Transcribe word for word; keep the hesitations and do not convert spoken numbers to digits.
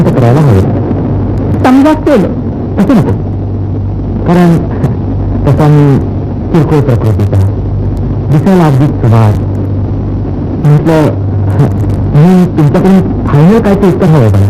करायला हवे. समजा केलं तसं नको, कारण तसा मी किरकोळ प्रकृतीचा, दिसायला अगदी सुमार. म्हटलं मी तुमच्याकडून फायनल काय ते उत्तर हवं मला.